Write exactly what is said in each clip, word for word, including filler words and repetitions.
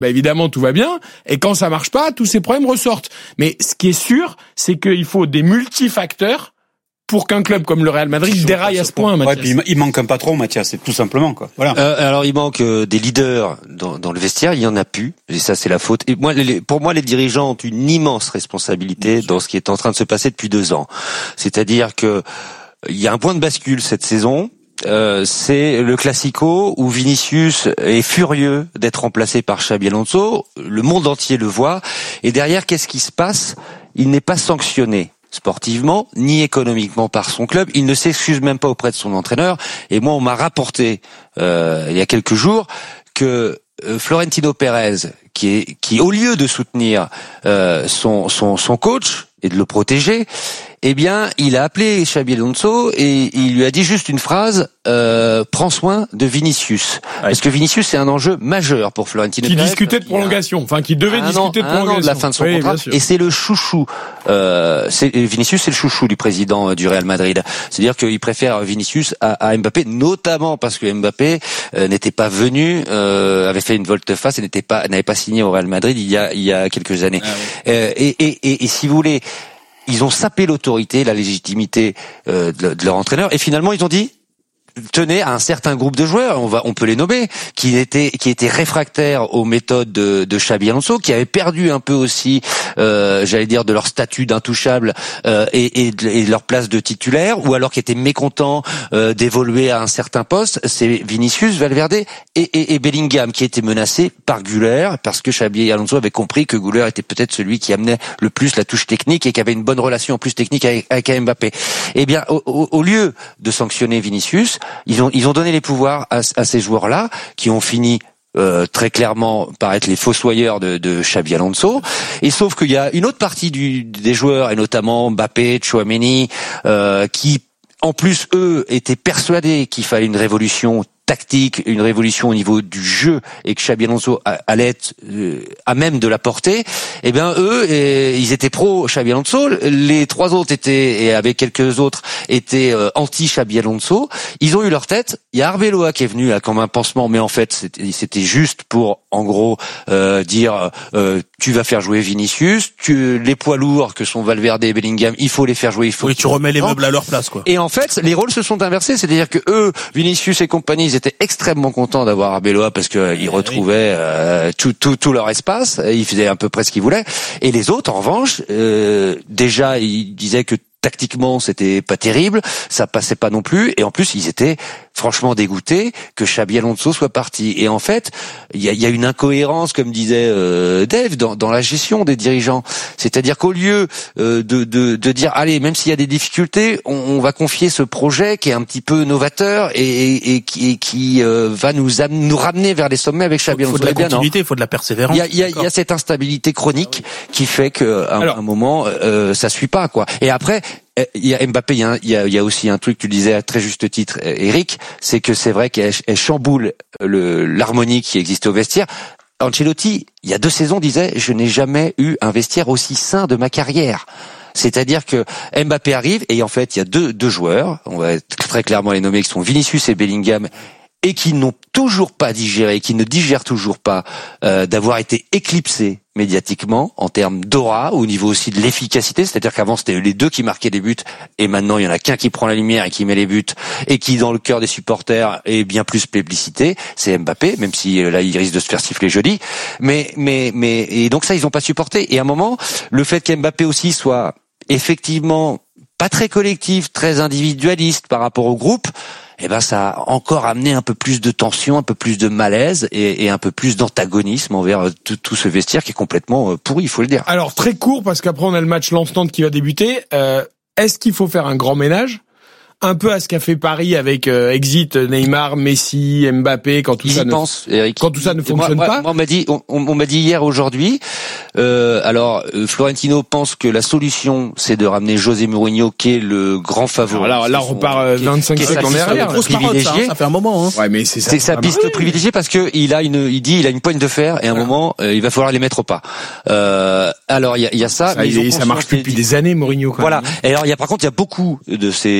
bah évidemment tout va bien, et quand ça marche pas, tous ces problèmes ressortent. Mais ce qui est sûr, c'est qu'il faut des multifacteurs pour qu'un club comme le Real Madrid déraille à ce point, Mathias. Ouais, puis il manque un patron, Mathias, c'est tout simplement, quoi. Voilà. Euh, alors il manque euh, des leaders dans, dans le vestiaire, il y en a plus, et ça c'est la faute. Et moi, les, pour moi, les dirigeants ont une immense responsabilité dans ce qui est en train de se passer depuis deux ans. C'est-à-dire que il y a un point de bascule cette saison. Euh, c'est le Classico où Vinicius est furieux d'être remplacé par Xabi Alonso. Le monde entier le voit. Et derrière, qu'est-ce qui se passe ? Il n'est pas sanctionné sportivement ni économiquement par son club. Il ne s'excuse même pas auprès de son entraîneur. Et moi, on m'a rapporté euh, il y a quelques jours que euh, Florentino Pérez, qui est qui au lieu de soutenir euh, son son son coach et de le protéger, eh bien, il a appelé Xabi Alonso et il lui a dit juste une phrase euh, prends soin de Vinicius. Ouais. Parce que Vinicius, c'est un enjeu majeur pour Florentino Qui Pérez. Qui discutait de prolongation, a... enfin qui devait un discuter an, de prolongation. Un an de la fin de son oui, contrat. Et c'est le chouchou. Euh, c'est, Vinicius, c'est le chouchou du président du Real Madrid. C'est-à-dire qu'il préfère Vinicius à, à Mbappé, notamment parce que Mbappé euh, n'était pas venu, euh, avait fait une volte-face et n'était pas, n'avait pas signé au Real Madrid il y a, il y a quelques années. Ah, oui. euh, et, et, et, et si vous voulez, ils ont sapé l'autorité, la légitimité euh, de, de leur entraîneur, et finalement ils ont dit tenez à un certain groupe de joueurs, on va, on peut les nommer, qui étaient, qui étaient réfractaires aux méthodes de, de Xabi Alonso, qui avaient perdu un peu aussi, euh, j'allais dire, de leur statut d'intouchable euh, et, et, de, et de leur place de titulaire, ou alors qui étaient mécontents euh, d'évoluer à un certain poste. C'est Vinicius, Valverde et, et, et Bellingham qui étaient menacés par Güler, parce que Xabi Alonso avait compris que Güler était peut-être celui qui amenait le plus la touche technique et qui avait une bonne relation en plus technique avec, avec Mbappé. Eh bien, au, au, au lieu de sanctionner Vinicius, Ils ont ils ont donné les pouvoirs à, à ces joueurs-là qui ont fini euh, très clairement par être les fossoyeurs de, de Xabi Alonso. Et sauf qu'il y a une autre partie du, des joueurs, et notamment Mbappé, Tchouaméni, euh, qui en plus eux étaient persuadés qu'il fallait une révolution tactique, une révolution au niveau du jeu, et que Xabi Alonso allait être euh, à même de la porter. Eh bien eux, et, ils étaient pro Xabi Alonso. Les trois autres étaient, et avec quelques autres, étaient euh, anti Xabi Alonso. Ils ont eu leur tête. Il y a Arbeloa qui est venu là comme un pansement, mais en fait c'était, c'était juste pour en gros euh, dire euh, tu vas faire jouer Vinicius, tu, les poids lourds que sont Valverde et Bellingham, il faut les faire jouer. Il faut oui, tu remets les meubles à leur place, quoi. Et en fait, les rôles se sont inversés, c'est-à-dire que eux, Vinicius et compagnie, ils étaient extrêmement contents d'avoir Arbeloa parce que ils retrouvaient euh, tout, tout, tout leur espace, ils faisaient à peu près ce qu'ils voulaient. Et les autres, en revanche, euh, déjà, ils disaient que tactiquement, c'était pas terrible, ça passait pas non plus, et en plus, ils étaient franchement dégoûtés que Xabi Alonso soit parti. Et en fait, il y a, y a une incohérence, comme disait euh, Dave, dans, dans la gestion des dirigeants. C'est-à-dire qu'au lieu euh, de, de, de dire, allez, même s'il y a des difficultés, on, on va confier ce projet qui est un petit peu novateur et, et, et qui, et qui euh, va nous, am- nous ramener vers les sommets avec Xabi Alonso. Il faut de la continuité, il faut de la persévérance. Il y a, y, a, y a cette instabilité chronique qui fait qu'à un, un moment, euh, ça suit pas, quoi. Et après, il y a Mbappé, il y a, il y a, il y a aussi un truc, tu le disais à très juste titre, Eric, c'est que c'est vrai qu'elle elle chamboule le, l'harmonie qui existait au vestiaire. Ancelotti, il y a deux saisons, disait « Je n'ai jamais eu un vestiaire aussi sain de ma carrière ». C'est-à-dire que Mbappé arrive et en fait, il y a deux, deux joueurs, on va très clairement les nommer, qui sont Vinicius et Bellingham, et qui n'ont toujours pas digéré, qui ne digèrent toujours pas euh, d'avoir été éclipsés médiatiquement en termes d'aura, au niveau aussi de l'efficacité, c'est-à-dire qu'avant c'était les deux qui marquaient des buts, et maintenant il y en a qu'un qui prend la lumière et qui met les buts, et qui dans le cœur des supporters est bien plus plébiscité, c'est Mbappé, même si là il risque de se faire siffler jeudi, mais mais mais et donc ça ils ont pas supporté. Et à un moment, le fait qu'Mbappé aussi soit effectivement pas très collectif, très individualiste par rapport au groupe, eh ben ça a encore amené un peu plus de tension, un peu plus de malaise et, et un peu plus d'antagonisme envers tout, tout ce vestiaire qui est complètement pourri, il faut le dire. Alors très court, parce qu'après on a le match Lens-Nantes qui va débuter. Euh, est-ce qu'il faut faire un grand ménage ? Un peu à ce qu'a fait Paris avec euh, exit Neymar, Messi, Mbappé, quand tout Ils ça y ne pensent, Eric. quand tout ça ne fonctionne moi, pas. Moi, on m'a dit, on, on m'a dit hier, aujourd'hui. Euh, alors, euh, Florentino pense que la solution, c'est de ramener José Mourinho, qui est le grand favori. Alors là, là, on repart euh, vingt-cinq secondes en arrière. Grosse marotte, ça, hein, ça fait un moment. Hein. Ouais, mais c'est ça. C'est sa piste privilégiée parce que il a une, il dit, il a une poigne de fer et à un voilà. moment, euh, il va falloir les mettre au pas. Euh, alors, il y a, il y a ça. Ça, il, ça marche plus depuis des années, Mourinho. Quand voilà. même. Et alors, il y a par contre, il y a beaucoup de ses proches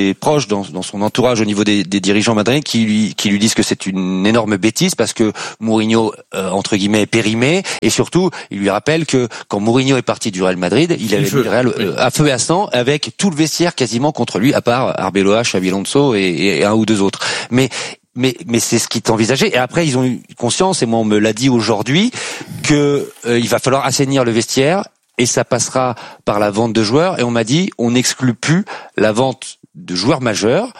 dans, dans son entourage au niveau des, des dirigeants madrilènes qui lui, qui lui disent que c'est une énorme bêtise parce que Mourinho, euh, entre guillemets, est périmé. Et surtout, il lui rappelle que quand Mourinho est parti du Real Madrid, il avait mis le Real euh, à feu et à sang avec tout le vestiaire quasiment contre lui, à part Arbeloa, Xabi Alonso et, et un ou deux autres. Mais Mais, mais c'est ce qui est envisagé. Et après, ils ont eu conscience, et moi on me l'a dit aujourd'hui, que euh, il va falloir assainir le vestiaire, et ça passera par la vente de joueurs. Et on m'a dit, on n'exclut plus la vente de joueurs majeurs.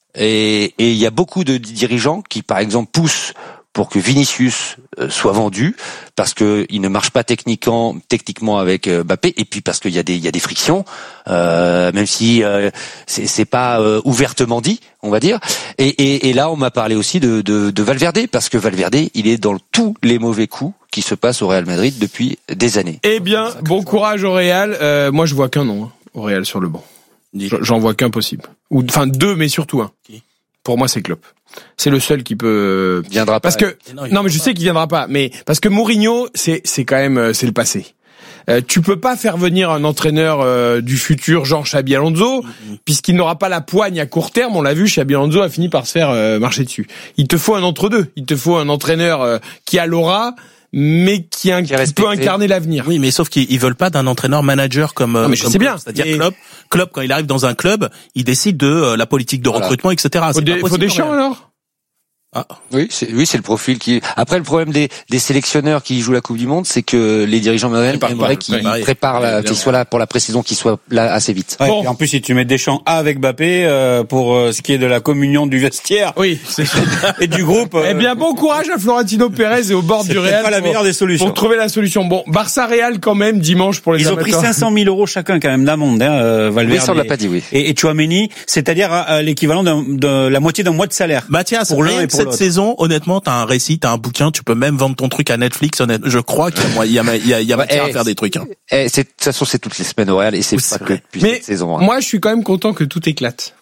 Et il y a beaucoup de dirigeants qui, par exemple, poussent pour que Vinicius soit vendu parce que il ne marche pas techniquement techniquement avec Mbappé, et puis parce qu'il y a des il y a des frictions, euh, même si euh, c'est c'est pas euh, ouvertement dit, on va dire. Et, et, et là, on m'a parlé aussi de, de de Valverde, parce que Valverde, il est dans tous les mauvais coups qui se passent au Real Madrid depuis des années. Eh bien, bon courage au Real. Euh, moi, je vois qu'un nom hein, au Real sur le banc. J'en vois qu'un possible, ou enfin deux, mais surtout un. Pour moi, c'est Klopp. C'est le seul qui peut viendra pas. Parce que non, non mais je pas. sais qu'il viendra pas, mais parce que Mourinho, c'est c'est quand même c'est le passé. Euh, tu peux pas faire venir un entraîneur euh, du futur genre Xabi Alonso, mm-hmm. puisqu'il n'aura pas la poigne à court terme. On l'a vu, Xabi Alonso a fini par se faire euh, marcher dessus. Il te faut un entre-deux. Il te faut un entraîneur euh, qui a l'aura, mais qui, un, qui peut incarner l'avenir. Oui, mais sauf qu'ils veulent pas d'un entraîneur manager comme. Non, mais je comme sais bien. C'est-à-dire et... Klopp, Klopp, quand il arrive dans un club, il décide de euh, la politique de voilà. recrutement, et cetera. Faut, des, faut des champs alors. Ah. Oui, c'est, oui, c'est le profil qui. Après, le problème des, des sélectionneurs qui jouent la Coupe du Monde, c'est que les dirigeants madrilènes aimeraient qu'ils ouais, préparent, la, qu'ils soient là pour la pré-saison, qu'ils soient là assez vite. Ouais, bon. Et en plus, si tu mets Deschamps avec Mbappé euh, pour euh, ce qui est de la communion du vestiaire, oui, c'est et du groupe. Euh... Eh bien, bon courage à Florentino Pérez et au bord du Real. C'est pas la meilleure pour, des solutions. Pour trouver la solution. Bon, Barça Real quand même dimanche pour les. Ils amateurs. ont pris cinq cent mille euros chacun quand même d'amende, hein, euh, Valverde. Oui, ça on l'a pas dit, oui. Et, et Tchouaméni, c'est-à-dire à, à l'équivalent d'un, de la moitié d'un mois de salaire. Mathias, pour l'un et pour cette l'autre. Saison, honnêtement. T'as un récit, t'as un bouquin, tu peux même vendre ton truc à Netflix. Honnêtement, je crois qu'il y a, il y a, il y a, il y a matière à faire des trucs. Hein. Et c'est, de toute façon, c'est toutes les semaines au Real et c'est oui, pas c'est que depuis mais cette saison. Hein. Moi, je suis quand même content que tout éclate.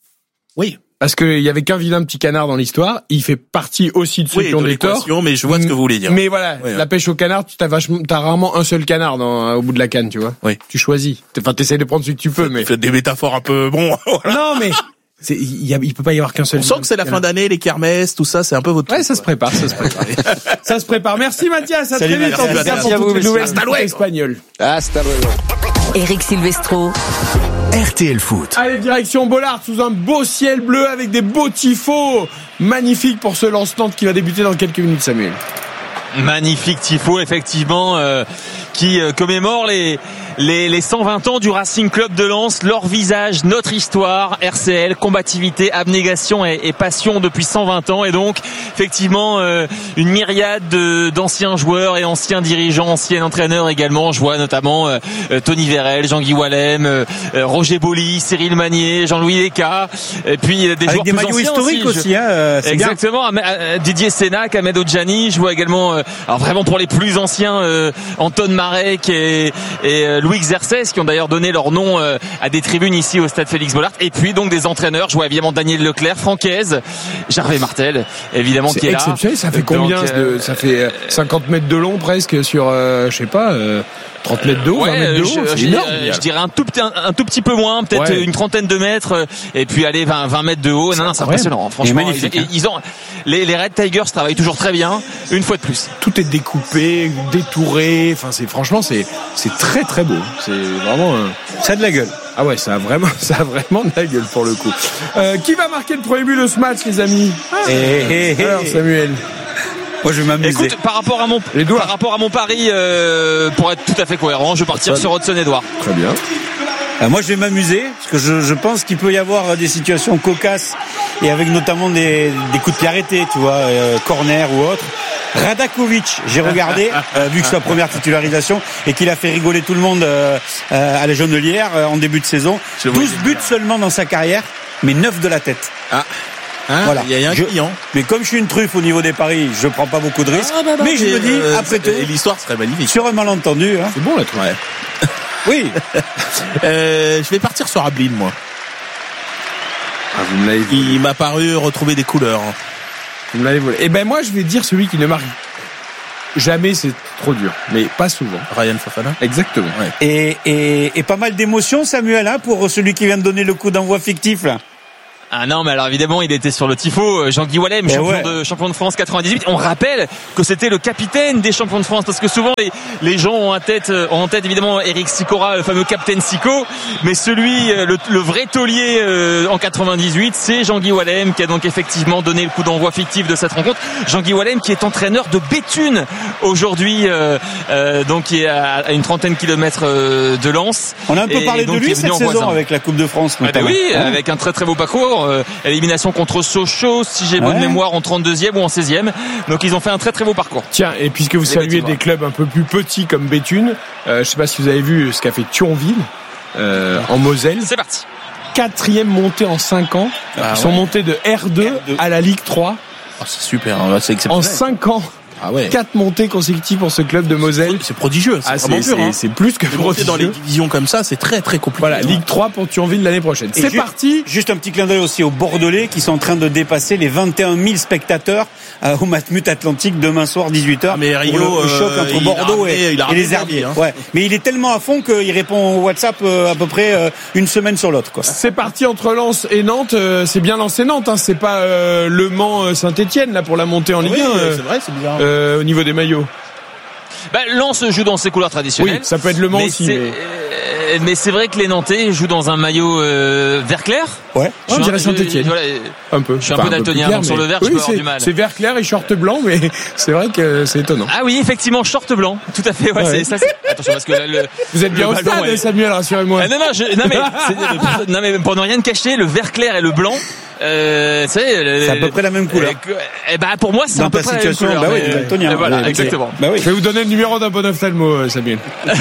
Oui. Parce qu'il y avait qu'un vilain petit canard dans l'histoire. Il fait partie aussi de ceux oui, qui ont de des torts. Mais je vois ce que vous voulez dire. Mais voilà, oui, la hein. pêche au canard, tu t'as vachement, t'as rarement un seul canard dans, au bout de la canne, tu vois. Oui. Tu choisis. Enfin, t'essayes de prendre celui que tu peux, mais. Tu fais des métaphores un peu bon. Voilà. Non, mais. C'est, il y a, il peut pas y avoir qu'un seul. On sent que c'est la fin d'année, les kermesses, tout ça, c'est un peu votre. Ouais, truc, ça ouais. se prépare, ça se prépare. ça se prépare. Merci Mathias, à Salut, très vite en tout cas pour toutes les nouvelles espagnoles. Hasta luego. Eric Silvestro. R T L Foot. Allez, direction Bollard, sous un beau ciel bleu avec des beaux tifos. Magnifique pour ce lance-Nantes qui va débuter dans quelques minutes, Samuel. Magnifique tifo, effectivement, euh, qui euh, commémore les, les, les cent vingt ans du Racing Club de Lens. Leur visage, notre histoire, R C L, combativité, abnégation et, et passion depuis cent vingt ans. Et donc, effectivement, euh, une myriade de, d'anciens joueurs et anciens dirigeants, anciens entraîneurs également. Je vois notamment euh, Tony Vérel, Jean-Guy Wallem, euh, Roger Boli, Cyril Magnier, Jean-Louis Descas. Et puis des Avec joueurs des plus maillots anciens historiques aussi. aussi hein, euh, c'est exactement. Bien. Didier Sénac, Ahmed Odjani. Je vois également, euh, alors vraiment pour les plus anciens, euh, Anton Marek et, et euh, Louis Xerxes, qui ont d'ailleurs donné leur nom euh, à des tribunes ici au stade Félix Bollard. Et puis donc des entraîneurs. Je vois évidemment Daniel Leclerc, Francaise, Gervais Martel, évidemment c'est qui est là. Exceptionnel. Ça fait combien donc, euh, de, ça fait cinquante mètres de long presque sur, euh, je sais pas. Euh, trente mètres de haut, ouais, vingt mètres de haut, je, c'est je, énorme. Je dirais un tout petit, un, un tout petit peu moins, peut-être ouais. une trentaine de mètres, et puis allez, vingt, vingt mètres de haut. C'est non, non, c'est impressionnant. Franchement, magnifique, ils, hein. ils ont, les, les Red Tigers travaillent toujours très bien, une fois de plus. Tout est découpé, détouré. Enfin, c'est, franchement, c'est, c'est très très beau. C'est vraiment, euh... ça a de la gueule. Ah ouais, ça a vraiment, ça a vraiment de la gueule pour le coup. Euh, qui va marquer le premier but de ce match, les amis? ah. hey, hey, Alors, Samuel. Moi, je vais m'amuser. Écoute, par rapport à mon, par rapport à mon pari, euh, pour être tout à fait cohérent, je vais partir sur Hudson Edouard. Très bien. Euh, moi, je vais m'amuser parce que je, je pense qu'il peut y avoir des situations cocasses et avec notamment des, des coups de pied arrêtés, tu vois, euh, corner ou autre. Radakovic, j'ai regardé, euh, vu que c'est sa première titularisation et qu'il a fait rigoler tout le monde euh, euh, à la Jaunelière euh, en début de saison. douze buts seulement dans sa carrière, mais neuf de la tête. Ah. Hein, voilà. Il y a un je, client. Mais comme je suis une truffe au niveau des paris, je prends pas beaucoup de risques. Ah, bah, bah, mais je me dis, euh, après tout, l'histoire serait magnifique. Sur un malentendu, hein. C'est bon la truffe. Ouais. Oui. euh, je vais partir sur Ablin, moi. Ah, vous me l'avez volé. Il m'a paru retrouver des couleurs. Vous me l'avez volé. Eh ben moi, je vais dire celui qui ne marque jamais, c'est trop dur, mais pas souvent. Ryan Fofana. Exactement. Ouais. Et, et, et pas mal d'émotions, Samuel, hein, pour celui qui vient de donner le coup d'envoi fictif, là. Ah non, mais alors évidemment, il était sur le tifo. Jean-Guy Wallem, champion, ouais. de, champion de France quatre-vingt-dix-huit. On rappelle que c'était le capitaine des champions de France, parce que souvent les, les gens ont en tête, ont en tête évidemment Eric Sicora, le fameux capitaine Sico, mais celui, le, le vrai taulier euh, en quatre-vingt-dix-huit, c'est Jean-Guy Wallem, qui a donc effectivement donné le coup d'envoi fictif de cette rencontre. Jean-Guy Wallem qui est entraîneur de Béthune aujourd'hui, euh, euh, donc qui est à, à une trentaine de kilomètres euh, de Lens. On a un peu et, parlé de lui cette saison voisin. Avec la Coupe de France. Ah ben oui, ouais. avec un très très beau parcours. Euh, élimination contre Sochaux, si j'ai bonne ouais. mémoire, en trente-deuxième ou en seizième. Donc ils ont fait un très très beau parcours. Tiens, et puisque vous saluez des clubs un peu plus petits comme Béthune, euh, je sais pas si vous avez vu ce qu'a fait Thionville euh, en Moselle. C'est parti. Quatrième montée en cinq ans. Ah, Ils ouais. sont montés de R deux, R deux à la Ligue trois. Oh, c'est super, c'est exceptionnel. En cinq ans. Ah ouais. Quatre montées consécutives pour ce club de Moselle. C'est prodigieux. C'est, ah, c'est, c'est, hein. c'est plus que prodigieux. Dans les divisions comme ça, c'est très très compliqué. Voilà, Ligue trois pour Thionville l'année prochaine. Et c'est ju- parti. Juste un petit clin d'œil aussi aux Bordelais qui sont en train de dépasser les vingt et un mille spectateurs euh, au Matmut Atlantique demain soir dix-huit heures. Ah, mais Rio, le, le choc euh, entre Bordeaux ramené, et, et les Herbiers. Hein. Ouais. Mais il est tellement à fond qu'il répond au WhatsApp euh, à peu près euh, une semaine sur l'autre. Quoi. C'est parti entre Lens et Nantes. Euh, c'est bien Lens et Nantes. Hein. C'est pas euh, Le Mans Saint-Etienne là pour la montée en Ligue oui, un. Euh, c'est vrai, c'est bien. Euh, au niveau des maillots. Ben, Lens joue dans ses couleurs traditionnelles. Oui, ça peut être Le Mans mais aussi. C'est, mais... Euh, mais c'est vrai que les Nantais jouent dans un maillot euh, vert clair. Ouais. On dirait Saint-Etienne. Voilà, un peu. Je suis un enfin, peu daltonien, donc mais... sur le vert, oui, je peux avoir du mal. C'est vert clair et short blanc, mais c'est vrai que c'est étonnant. Ah oui, effectivement, short blanc. Tout à fait. Ouais, ouais. C'est, ça, c'est... Attention, parce que là, le, vous êtes bien au stade, ouais. Samuel, rassurez-moi. Ah, non, non, je... non, mais, c'est... non, mais pour ne rien cacher, le vert clair et le blanc. Euh, c'est, c'est à peu près la même couleur. Euh, et bah pour moi c'est dans à peu près situation, la même couleur. Bah oui, daltonien. Voilà, oui, exactement. Bah oui. Je vais vous donner le numéro d'un bon ophtalmo, Samuel.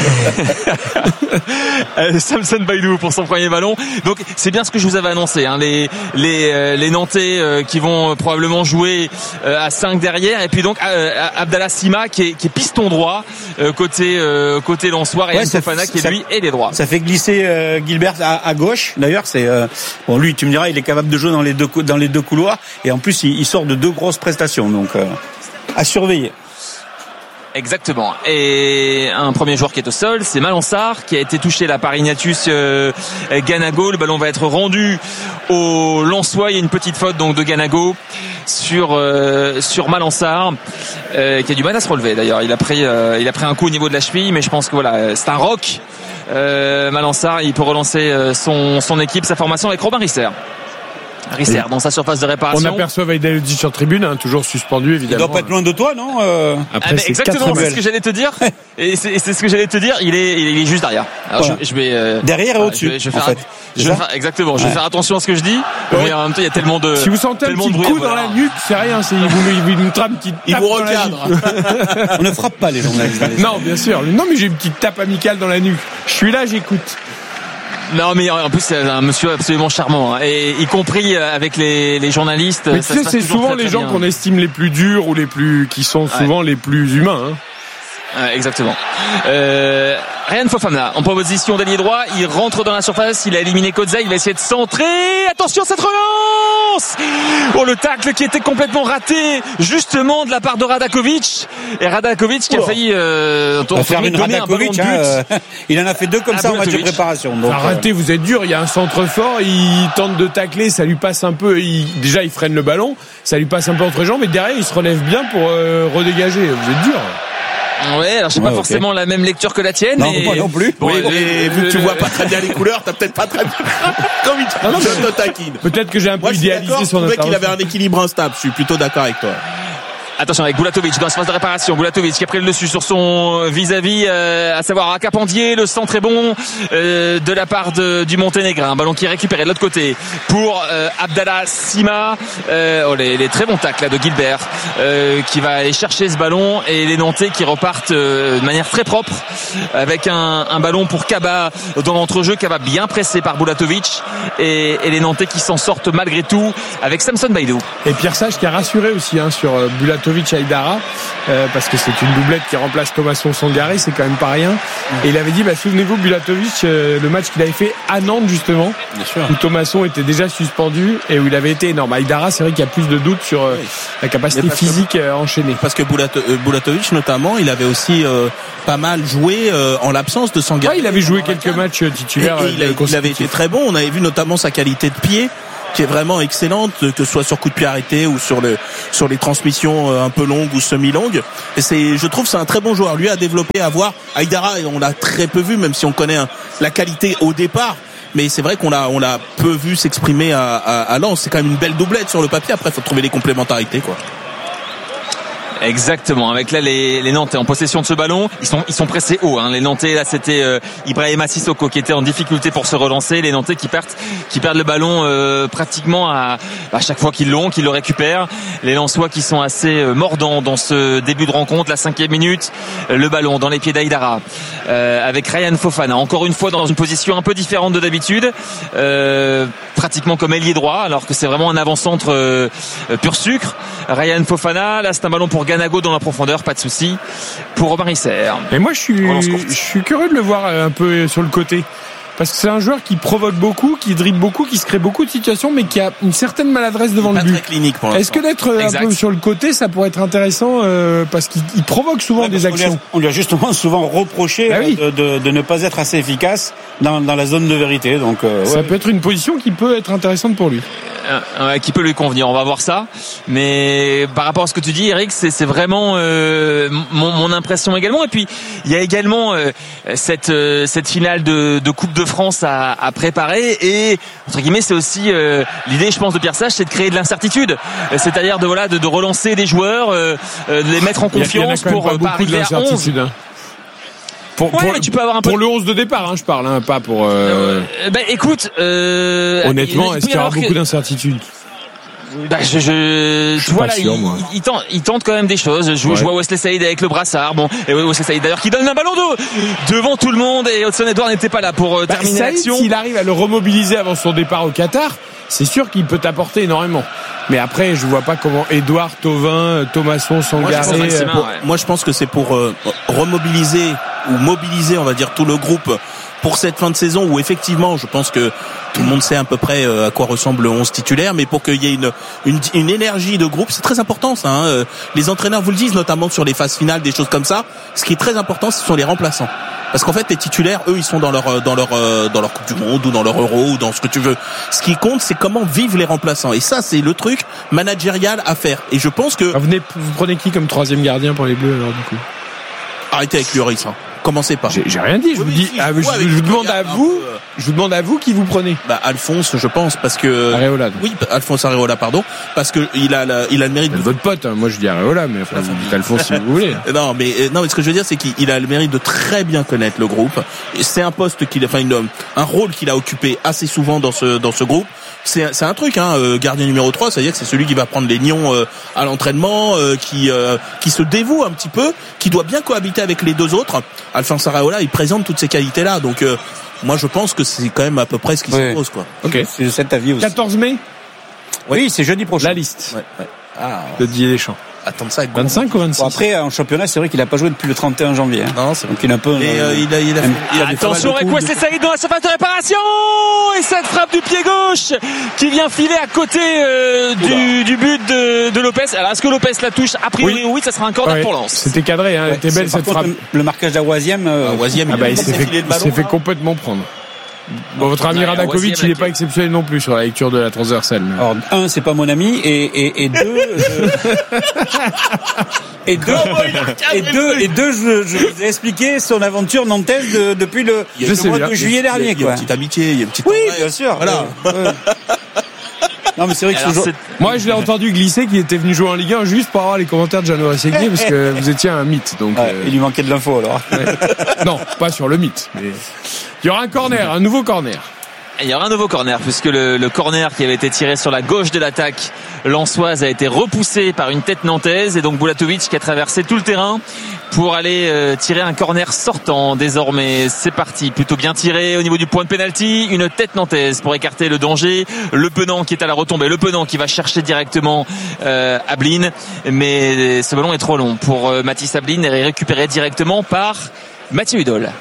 euh, Samson Baïdou pour son premier ballon. Donc c'est bien ce que je vous avais annoncé. Hein, les les euh, les Nantais euh, qui vont euh, probablement jouer euh, à cinq derrière, et puis donc euh, Abdallah Sima qui est, qui est piston droit euh, côté euh, côté Lensois et ouais, Fofana qui est lui et les droits. Ça fait glisser euh, Gilbert à, à gauche. D'ailleurs c'est euh, bon lui tu me diras il est capable de jouer dans les deux dans les deux couloirs et en plus il, il sort de deux grosses prestations donc euh, à surveiller. Exactement. Et un premier joueur qui est au sol, c'est Malansar qui a été touché là par Ignatius euh, Ganago. Le ballon va être rendu au Lensois. Il y a une petite faute donc de Ganago sur euh, sur Malansar euh, qui a du mal à se relever. D'ailleurs, il a pris euh, il a pris un coup au niveau de la cheville, mais je pense que voilà, c'est un roc. Euh, Malansar, il peut relancer son son équipe, sa formation avec Robin Risser. Risser dans sa surface de réparation. On aperçoit Vaidaludi sur tribune, hein, toujours suspendu évidemment. Il doit pas être loin de toi, non euh... Après, ah, mais c'est exactement, c'est ce que j'allais te dire. Et c'est, et c'est ce que j'allais te dire. Il est, il est juste derrière. Alors voilà. je, je vais euh, derrière et au-dessus. Je vais, je vais en faire, fait. je vais faire, exactement. Ouais. Je vais faire attention à ce que je dis. Ouais. Mais en même temps, il y a tellement de. Si vous sentez un petit bruit, coup voilà. dans la nuque, c'est rien. C'est il vous, il vous trame une petite. Il vous recadre. On ne frappe pas les journalistes. Non, bien sûr. Non, mais j'ai une petite tape amicale dans la nuque. Je suis là, j'écoute. Non mais en plus c'est un monsieur absolument charmant hein. Et y compris avec les, les journalistes. Mais ça tu sais c'est souvent très, les très gens bien. qu'on estime les plus durs ou les plus qui sont souvent ouais. les plus humains. Hein. Ouais, exactement. Euh, Ryan Fofana en position d'ailier droit, il rentre dans la surface, il a éliminé Kodza, il va essayer de centrer. Attention cette relance. Oh le tacle qui était complètement raté justement de la part de Radakovic et Radakovic qui a failli euh, faire une donner Radakovic, un ballon de but. Hein, euh, il en a fait deux comme ah, ça en match de préparation. Donc, arrêtez, euh... vous êtes dur. Il y a un centre fort, il tente de tacler, ça lui passe un peu. Il, déjà il freine le ballon, ça lui passe un peu entre les jambes, mais derrière il se relève bien pour euh, redégager. Vous êtes dur. Ouais, alors j'ai ouais, pas okay. forcément la même lecture que la tienne. Non, mais... moi non plus. Bon, oui, et vu que tu vois pas très bien les couleurs, t'as peut-être pas très bien. Comme il te, non, je te taquine. Peut-être que j'ai un peu moi, idéalisé son intervention. Je trouvais qu'il avait un équilibre instable. Je suis plutôt d'accord avec toi. Attention avec Bulatovic dans l'espace de réparation. Bulatovic qui a pris le dessus sur son vis-à-vis, euh, à savoir à Capandier. Le centre est bon euh, de la part de, du Monténégrin. Un ballon qui est récupéré de l'autre côté pour euh, Abdallah Sima. Euh, oh, les, les très bons tacles là de Gilbert euh, qui va aller chercher ce ballon et les Nantais qui repartent euh, de manière très propre avec un, un ballon pour Kaba dans l'entrejeu. Kaba bien pressé par Bulatovic et, et les Nantais qui s'en sortent malgré tout avec Samson Baïdou. Et Pierre Sage qui a rassuré aussi hein, sur euh, Bulatovic Aïdara euh, parce que c'est une doublette qui remplace Thomasson Sangaré, c'est quand même pas rien. Et il avait dit bah souvenez-vous Bulatovic euh, le match qu'il avait fait à Nantes justement, où Thomasson était déjà suspendu et où il avait été énorme. Aïdara c'est vrai qu'il y a plus de doutes sur euh, oui. la capacité physique euh, enchaînée. Parce que Bulato- euh, Bulatovic notamment il avait aussi euh, pas mal joué euh, en l'absence de Sangaré. Ouais, il avait joué quelques matchs titulaires. Et, et il, a, il avait été très bon. On avait vu notamment sa qualité de pied qui est vraiment excellente, que ce soit sur coup de pied arrêté ou sur le sur les transmissions un peu longues ou semi-longues. Et c'est, je trouve, c'est un très bon joueur. Lui a développé à voir. Aïdara, on l'a très peu vu, même si on connaît hein, la qualité au départ. Mais c'est vrai qu'on l'a on l'a peu vu s'exprimer à, à, à Lens. C'est quand même une belle doublette sur le papier. Après, il faut trouver les complémentarités, quoi. Exactement. Avec là les, les Nantais en possession de ce ballon, ils sont ils sont pressés haut. Hein. Les Nantais là c'était euh, Ibrahima Sissoko qui était en difficulté pour se relancer. Les Nantais qui perdent qui perdent le ballon euh, pratiquement à, à chaque fois qu'ils l'ont, qu'ils le récupèrent. Les Lensois qui sont assez euh, mordants dans ce début de rencontre. La cinquième minute, euh, le ballon dans les pieds d'Aïdara euh, avec Ryan Fofana. Encore une fois dans une position un peu différente de d'habitude, euh, pratiquement comme ailier droit, alors que c'est vraiment un avant-centre euh, pur sucre. Ryan Fofana, là c'est un ballon pour Ganago dans la profondeur, pas de souci pour Robin Risser. Et moi je suis je suis curieux de le voir un peu sur le côté. Parce que c'est un joueur qui provoque beaucoup, qui dribble beaucoup, qui se crée beaucoup de situations, mais qui a une certaine maladresse devant le but. Très clinique pour l'instant. Est-ce que d'être exact. un peu sur le côté, ça pourrait être intéressant euh, parce qu'il il provoque souvent ouais, des actions. On lui, a, on lui a justement souvent reproché bah oui. de, de, de ne pas être assez efficace dans, dans la zone de vérité. Donc euh, ça ouais. peut être une position qui peut être intéressante pour lui. Euh, qui peut lui convenir. On va voir ça. Mais par rapport à ce que tu dis, Eric, c'est, c'est vraiment euh, mon, mon impression également. Et puis il y a également euh, cette euh, cette finale de, de Coupe de France à, à préparer. Et entre guillemets, c'est aussi euh, l'idée, je pense, de Pierre Sage, c'est de créer de l'incertitude. C'est-à-dire de voilà, de, de relancer des joueurs, euh, de les mettre en confiance il y a, il y a pour pas arriver à onze. Hein. Pour, ouais, pour, tu peux avoir un peu pour le onze de départ, hein, je parle, hein, pas pour. Euh... Euh, ben écoute, euh, honnêtement, est-ce qu'il y aura beaucoup que... d'incertitudes? Bah, je, je, je tu vois là, sûr, il, moi. il, tente, il tente quand même des choses. Je, ouais. je vois Wesley Saïd avec le brassard. Bon, et Wesley Saïd d'ailleurs qui donne un ballon de devant tout le monde et Hudson Edouard n'était pas là pour euh, bah, terminer Saïd, l'action. S'il arrive à le remobiliser avant son départ au Qatar, c'est sûr qu'il peut t'apporter énormément. Mais après, je vois pas comment Edouard, Thauvin, Thomasson, Sangaré. Moi, euh, pour, ouais. moi, je pense que c'est pour euh, remobiliser ou mobiliser, on va dire, tout le groupe pour cette fin de saison où effectivement, je pense que tout le monde sait à peu près à quoi ressemble le onze titulaire, mais pour qu'il y ait une, une, une énergie de groupe, c'est très important ça. Hein. Les entraîneurs vous le disent, notamment sur les phases finales, des choses comme ça. Ce qui est très important, ce sont les remplaçants. Parce qu'en fait, les titulaires, eux, ils sont dans leur dans leur dans leur Coupe du Monde ou dans leur Euro ou dans ce que tu veux. Ce qui compte, c'est comment vivent les remplaçants. Et ça, c'est le truc managérial à faire. Et je pense que ah, vous, venez, vous prenez qui comme troisième gardien pour les Bleus alors du coup? Arrêtez avec Lloris. Hein. Commencez pas. J'ai, j'ai rien dit. Je oui, vous dis. Si, ah, je, je, je vous demande à vous. Peu... Je vous demande à vous qui vous prenez. Bah Alphonse, je pense, parce que. Areola. Oui, Alphonse Areola, pardon, parce que il a, la, il a le mérite. De... Votre pote. Hein. Moi, je dis Areola, mais enfin, vous dites Alphonse si vous voulez. Non, mais non, mais ce que je veux dire, c'est qu'il a le mérite de très bien connaître le groupe. C'est un poste qu'il, enfin, une, un rôle qu'il a occupé assez souvent dans ce dans ce groupe. C'est, c'est un truc, hein, euh, gardien numéro trois, c'est-à-dire que c'est celui qui va prendre les nions euh, à l'entraînement, euh, qui euh, qui se dévoue un petit peu, qui doit bien cohabiter avec les deux autres. Alphonse Areola, il présente toutes ces qualités-là, donc euh, moi je pense que c'est quand même à peu près ce qui oui. s'impose, quoi. Ok. C'est cet avis aussi. quatorze mai. Oui, oui, c'est jeudi prochain. La liste. Ouais, ouais. Ah, de Didier Deschamps. Attends ça. vingt-cinq ou vingt-six. Bon, après, en championnat, c'est vrai qu'il a pas joué depuis le trente et un janvier. Hein. Non, c'est donc il a un peu. Et euh, il a, il a, fait, il a attention avec Wesley Saïd dans la surface de réparation et cette frappe du pied gauche qui vient filer à côté euh, du, du but de, de Lopez. Alors est-ce que Lopez la touche? A priori oui, oui ça sera un corner ouais, pour Lens. C'était cadré, hein. Ouais, c'était belle cette contre, frappe. Le marquage d'Aouazième. Euh, Aouazième, ah bah, il s'est fait, il ballon, s'est fait hein. complètement prendre. Bon, votre ami Radakovic, il n'est pas exceptionnel non plus sur la lecture de la transversale. Mais... Alors, un, c'est pas mon ami, et, et, et deux, je... et deux, et deux, et deux, je, je vous ai expliqué son aventure nantaise de, depuis le, le mois de juillet dernier, il y a, quoi. Il y a une petite amitié, il y a une petite. Oui, bien sûr. Voilà. Ouais. Non mais c'est vrai que alors, ce jour... moi je l'ai entendu glisser qu'il était venu jouer en Ligue un juste pour avoir les commentaires de Jeannot Rességuier parce que vous étiez un mythe donc ouais, euh... il lui manquait de l'info alors. Ouais. Non, pas sur le mythe mais il y aura un corner, un nouveau corner. Il y aura un nouveau corner puisque le, le corner qui avait été tiré sur la gauche de l'attaque lensoise a été repoussé par une tête nantaise et donc Bulatovic qui a traversé tout le terrain pour aller euh, tirer un corner sortant. Désormais c'est parti, plutôt bien tiré au niveau du point de pénalty, une tête nantaise pour écarter le danger. Le Penant qui est à la retombée, le Penant qui va chercher directement euh, Ablin, mais ce ballon est trop long pour euh, Mathis Ablin et récupéré directement par Mathieu Hudol.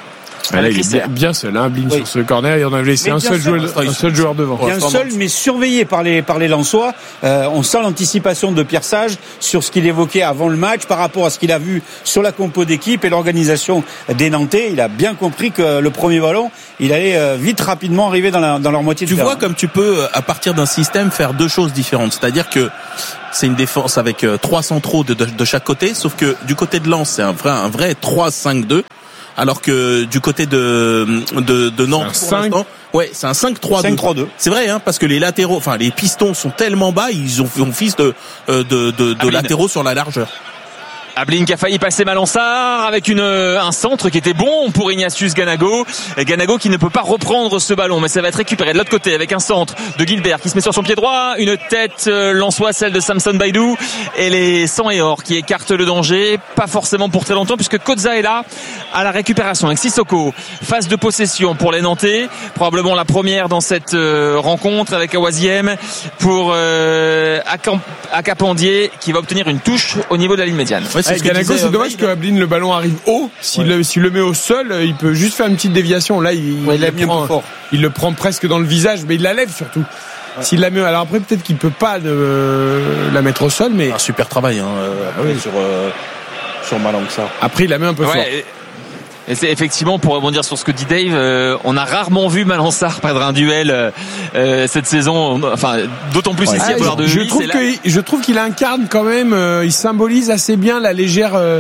Ah là, il est bien, bien seul, hein, Blin, oui. sur ce corner. Il en avait laissé un seul, seul, joueur, un seul joueur devant. Bien seul, mais surveillé par les, par les Lensois. Euh, on sent l'anticipation de Pierre Sage sur ce qu'il évoquait avant le match par rapport à ce qu'il a vu sur la compo d'équipe et l'organisation des Nantais. Il a bien compris que le premier ballon, il allait vite, rapidement arriver dans, la, dans leur moitié de terrain. Tu vois, comme tu peux, à partir d'un système, faire deux choses différentes. C'est-à-dire que c'est une défense avec trois centraux de, de, de chaque côté, sauf que du côté de Lens, c'est un vrai, un vrai trois cinq deux. Alors que du côté de de, de Nantes, c'est un cinq ouais, c'est un cinq trois deux. C'est vrai, hein, parce que les latéraux, enfin les pistons sont tellement bas, ils ont font fils de de de, de, de latéraux sur la largeur. Ablin qui a failli passer Malansar avec une, un centre qui était bon pour Ignatius Ganago. Et Ganago qui ne peut pas reprendre ce ballon, mais ça va être récupéré de l'autre côté avec un centre de Gilbert qui se met sur son pied droit. Une tête euh, Lensois, celle de Samson Baidoo. Et les sang et or qui écartent le danger. Pas forcément pour très longtemps puisque Koza est là à la récupération avec Sissoko. Phase de possession pour les Nantais. Probablement la première dans cette euh, rencontre avec Awaziem pour euh, Akapandier qui va obtenir une touche au niveau de la ligne médiane. Ouais, c'est, Ganago, c'est dommage que Ablin, le ballon arrive haut. S'il, ouais. le, s'il le met au sol, il peut juste faire une petite déviation. Là, il, ouais, il, il, le prend, fort. il le prend presque dans le visage, mais il la lève surtout. Ouais. S'il la met, alors après peut-être qu'il peut pas de, la mettre au sol, mais un super travail hein, ah oui. sur euh, sur Malansar. Après, il la met un peu ouais, fort. Et... Et c'est effectivement, pour rebondir sur ce que dit Dave, euh, on a rarement vu Malansar perdre un duel euh, cette saison. Enfin, d'autant plus ouais. ici ah, à Bollard de je, Huy, trouve que, je trouve qu'il incarne quand même, euh, il symbolise assez bien la légère, euh,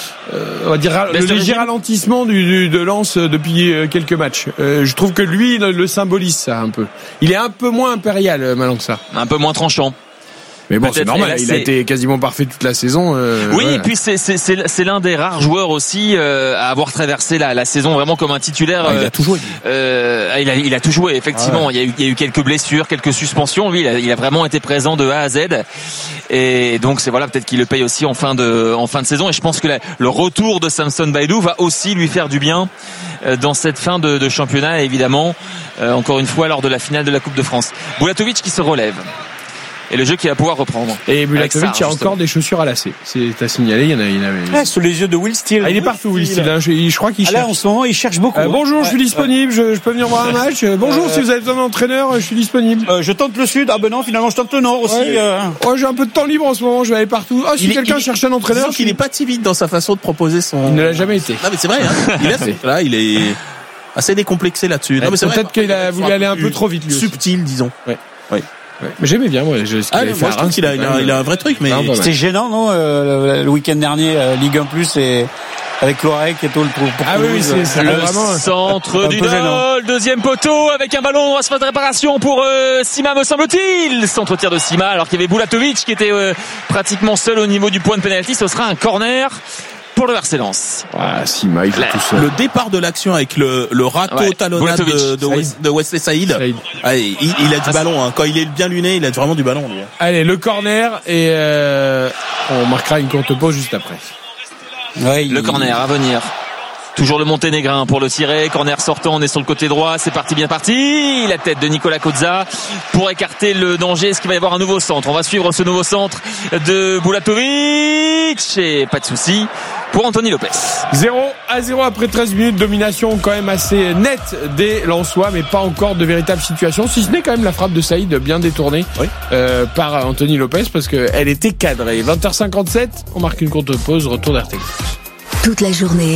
on va dire, le léger ralentissement du, du, de Lens depuis quelques matchs. Euh, je trouve que lui, le, le symbolise ça un peu. Il est un peu moins impérial, Malansar. Un peu moins tranchant. Mais bon, peut-être, c'est normal, là, il a été quasiment parfait toute la saison. Euh, oui, voilà. Et puis c'est, c'est, c'est, c'est l'un des rares joueurs aussi euh, à avoir traversé la, la saison vraiment comme un titulaire. Ah, il a tout joué. Euh, il, a, il a tout joué, effectivement. Ah ouais. il, y a eu, il y a eu quelques blessures, quelques suspensions. Lui, il a, il a vraiment été présent de A à Z. Et donc, c'est voilà, peut-être qu'il le paye aussi en fin de, en fin de saison. Et je pense que la, le retour de Samson Baidoo va aussi lui faire du bien euh, dans cette fin de, de championnat, évidemment. Euh, encore une fois, lors de la finale de la Coupe de France. Bulatovic qui se relève. Et le jeu qui va pouvoir reprendre. Et Bulatovic, il y a encore des chaussures à lacets. C'est à signaler, il y en a, il y en avait. Ah, sous les yeux de Will Steele. Ah, il est partout, Will Steele. Hein. Je, je crois qu'il ah, cherche. Là, en ce moment, il cherche beaucoup. Euh, bonjour, ouais. je suis disponible. Je, je peux venir voir un match. Bonjour, euh... si vous avez besoin d'entraîneur, je suis disponible. Euh, je tente le sud. Ah ben non, finalement, je tente le nord aussi. Ouais, euh... ouais j'ai un peu de temps libre en ce moment. Je vais aller partout. Ah, si il quelqu'un est, cherche un entraîneur, il est pas timide dans sa façon de proposer son. Il ne l'a jamais été. Non, mais c'est vrai. Hein. Il est là, il est assez décomplexé là-dessus. Non, mais c'est peut-être qu'il a voulu aller un peu trop vite. Subtil, disons. Ouais. Ouais. Ouais. Mais j'aimais bien moi. Je, ce qu'il ah, moi, je trouve qu'il a, il a, il a un vrai truc, mais non, c'était gênant, non euh, le, le week-end dernier, euh, Ligue un plus et avec Loirec et tout le pour, pour ah oui, oui, c'est, c'est le vraiment centre du Nol, deuxième poteau avec un ballon à se faire de réparation pour euh, Sima, me semble-t-il. Centre tir de Sima, alors qu'il y avait Bulatovic qui était euh, pratiquement seul au niveau du point de pénalty. Ce sera un corner pour le R C Lens. Ah, Sima, il est tout seul. Le départ de l'action avec le, le râteau ouais, talonnade de, de, West, de Wesley Saïd. Saïd. Ah, il, il a du ballon. Hein. Quand il est bien luné, il a vraiment du ballon. Lui. Allez, le corner et euh, on marquera une courte pause juste après. Ouais, le il... corner à venir. Toujours le Monténégrin pour le tirer. Corner sortant, on est sur le côté droit. C'est parti, bien parti. La tête de Nicolas Koza pour écarter le danger. Est-ce qu'il va y avoir un nouveau centre? On va suivre ce nouveau centre de Bulatovic. Et pas de souci pour Anthony Lopez. zéro à zéro après treize minutes. Domination quand même assez nette des Lensois, mais pas encore de véritable situation. Si ce n'est quand même la frappe de Saïd bien détournée oui. euh, par Anthony Lopez parce qu'elle était cadrée. vingt heures cinquante-sept. On marque une courte pause. Retour d'R T L. Toute la journée.